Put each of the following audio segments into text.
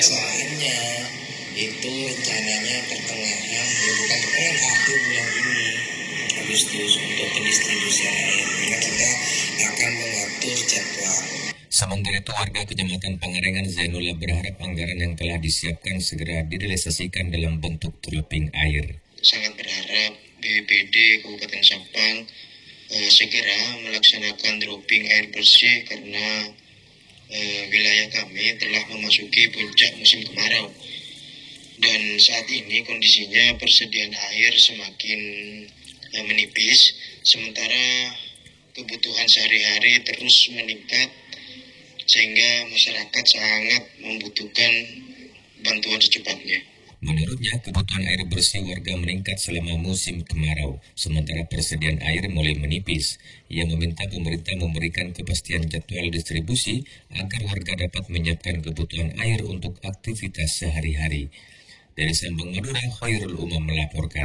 Pelaksananya itu rencananya pertengahan, bukan pertengahan, akhir bulan ini, Agustus, untuk pendistribusian air. Kita akan mengatur jadwal. Sementara itu, warga Kecamatan Pangarengan Zainullah berharap anggaran yang telah disiapkan segera direalisasikan dalam bentuk dropping air. Sangat berharap BPBD Kabupaten Sampang segera melaksanakan dropping air bersih karena wilayah kami telah memasuki puncak musim kemarau. Dan saat ini kondisinya persediaan air semakin menipis, sementara kebutuhan sehari-hari terus meningkat, sehingga masyarakat sangat membutuhkan bantuan secepatnya. Menurutnya, kebutuhan air bersih warga meningkat selama musim kemarau, sementara persediaan air mulai menipis. Ia meminta pemerintah memberikan kepastian jadwal distribusi agar warga dapat menyiapkan kebutuhan air untuk aktivitas sehari-hari. Dari Sampang, Madura, Khairul Umam melaporkan.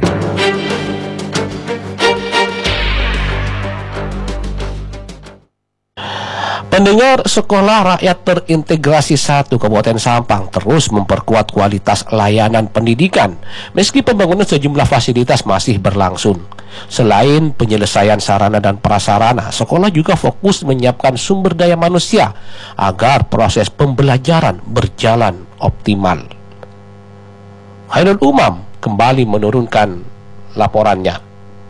Pendengar, Sekolah Rakyat Terintegrasi 1 Kabupaten Sampang terus memperkuat kualitas layanan pendidikan meski pembangunan sejumlah fasilitas masih berlangsung. Selain penyelesaian sarana dan prasarana, sekolah juga fokus menyiapkan sumber daya manusia agar proses pembelajaran berjalan optimal. Khairul Umam kembali menurunkan laporannya.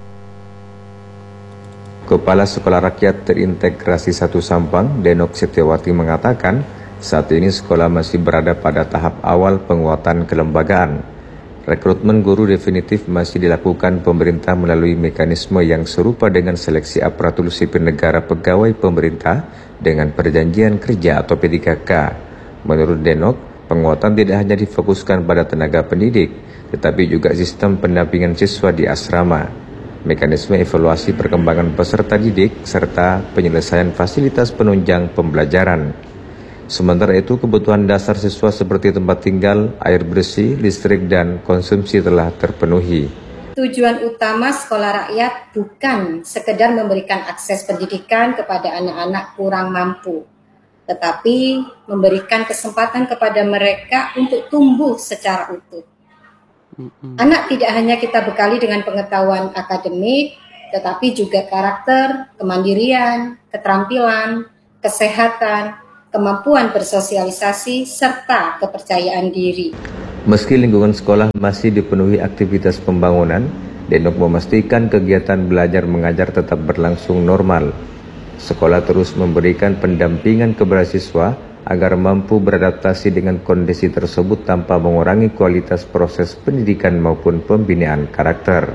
Kepala Sekolah Rakyat Terintegrasi 1 Sampang, Denok Setiawati mengatakan, saat ini sekolah masih berada pada tahap awal penguatan kelembagaan. Rekrutmen guru definitif masih dilakukan pemerintah melalui mekanisme yang serupa dengan seleksi aparatur sipil negara pegawai pemerintah dengan perjanjian kerja atau P3K. Menurut Denok, penguatan tidak hanya difokuskan pada tenaga pendidik, tetapi juga sistem pendampingan siswa di asrama, mekanisme evaluasi perkembangan peserta didik, serta penyelesaian fasilitas penunjang pembelajaran. Sementara itu, kebutuhan dasar siswa seperti tempat tinggal, air bersih, listrik, dan konsumsi telah terpenuhi. Tujuan utama sekolah rakyat bukan sekedar memberikan akses pendidikan kepada anak-anak kurang mampu, tetapi memberikan kesempatan kepada mereka untuk tumbuh secara utuh. Anak tidak hanya kita bekali dengan pengetahuan akademik, tetapi juga karakter, kemandirian, keterampilan, kesehatan, kemampuan bersosialisasi, serta kepercayaan diri. Meski lingkungan sekolah masih dipenuhi aktivitas pembangunan, Denok memastikan kegiatan belajar mengajar tetap berlangsung normal. Sekolah terus memberikan pendampingan kepada siswa agar mampu beradaptasi dengan kondisi tersebut tanpa mengurangi kualitas proses pendidikan maupun pembinaan karakter.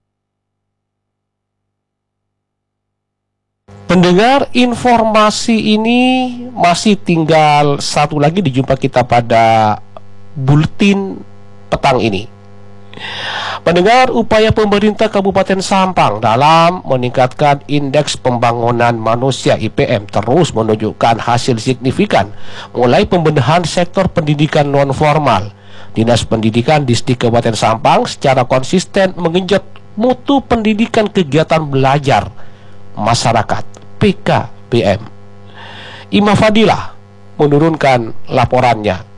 Pendengar, informasi ini masih tinggal satu lagi dijumpa kita pada buletin petang ini. Pendengar, upaya pemerintah Kabupaten Sampang dalam meningkatkan indeks pembangunan manusia IPM terus menunjukkan hasil signifikan, mulai pembenahan sektor pendidikan non-formal. Dinas Pendidikan Distrik Kabupaten Sampang secara konsisten menggenjot mutu pendidikan kegiatan belajar masyarakat PKBM. Ima Fadilah menurunkan laporannya.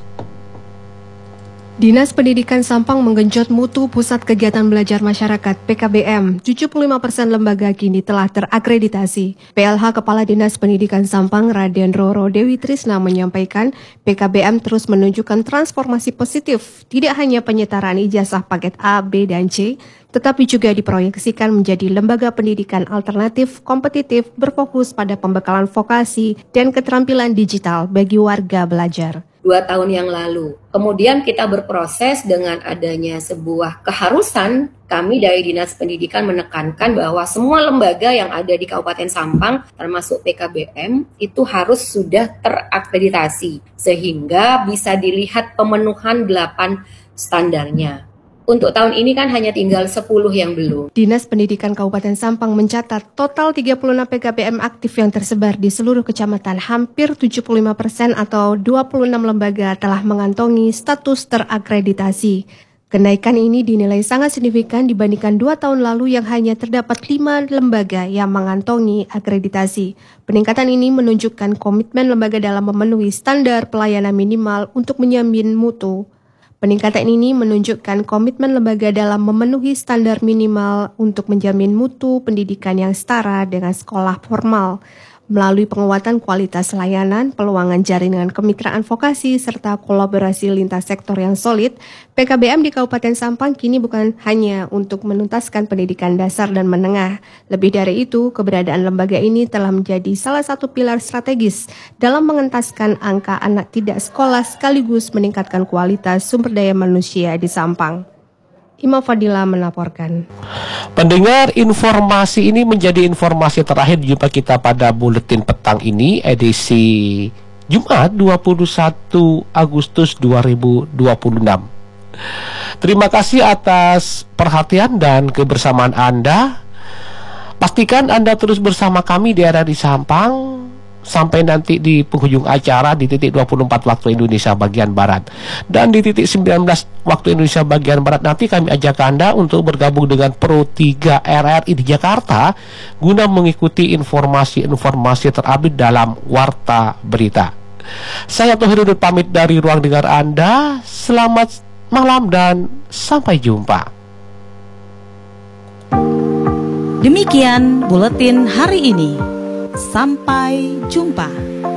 Dinas Pendidikan Sampang menggenjot mutu Pusat Kegiatan Belajar Masyarakat PKBM. 75% lembaga kini telah terakreditasi. PLH Kepala Dinas Pendidikan Sampang Raden Roro Dewi Trisna menyampaikan PKBM terus menunjukkan transformasi positif, tidak hanya penyetaraan ijazah paket A, B, dan C, tetapi juga diproyeksikan menjadi lembaga pendidikan alternatif, kompetitif, berfokus pada pembekalan vokasi dan keterampilan digital bagi warga belajar. 2 tahun yang lalu. Kemudian kita berproses dengan adanya sebuah keharusan, kami dari Dinas Pendidikan menekankan bahwa semua lembaga yang ada di Kabupaten Sampang, termasuk PKBM, itu harus sudah terakreditasi, sehingga bisa dilihat pemenuhan 8 standarnya. Untuk tahun ini kan hanya tinggal 10 yang belum. Dinas Pendidikan Kabupaten Sampang mencatat total 36 PKBM aktif yang tersebar di seluruh kecamatan. Hampir 75% atau 26 lembaga telah mengantongi status terakreditasi. Kenaikan ini dinilai sangat signifikan dibandingkan 2 tahun lalu yang hanya terdapat 5 lembaga yang mengantongi akreditasi. Peningkatan ini menunjukkan komitmen lembaga dalam memenuhi standar pelayanan minimal untuk menjamin mutu. Peningkatan ini menunjukkan komitmen lembaga dalam memenuhi standar minimal untuk menjamin mutu pendidikan yang setara dengan sekolah formal. Melalui penguatan kualitas layanan, peluangan jaringan kemitraan vokasi, serta kolaborasi lintas sektor yang solid, PKBM di Kabupaten Sampang kini bukan hanya untuk menuntaskan pendidikan dasar dan menengah. Lebih dari itu, keberadaan lembaga ini telah menjadi salah satu pilar strategis dalam mengentaskan angka anak tidak sekolah sekaligus meningkatkan kualitas sumber daya manusia di Sampang. Imam Fadila melaporkan. Pendengar, informasi ini menjadi informasi terakhir jumpa kita pada buletin petang ini edisi Jumat 21 Agustus 2026. Terima kasih atas perhatian dan kebersamaan Anda. Pastikan Anda terus bersama kami di RRI Sampang sampai nanti di penghujung acara di titik 24 waktu Indonesia bagian Barat. Dan di titik 19 waktu Indonesia bagian Barat nanti kami ajak Anda untuk bergabung dengan Pro 3 RRI di Jakarta guna mengikuti informasi-informasi terupdate dalam Warta Berita. Saya Tohirudut pamit dari ruang dengar Anda. Selamat malam dan sampai jumpa. Demikian buletin hari ini. Sampai jumpa.